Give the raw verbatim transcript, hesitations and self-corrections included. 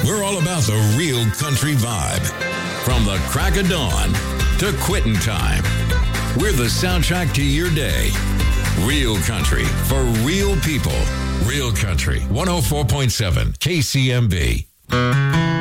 We're all about the real country vibe. From the crack of dawn to quitting time. We're the soundtrack to your day. Real country for real people. Real Country one oh four point seven K C M B.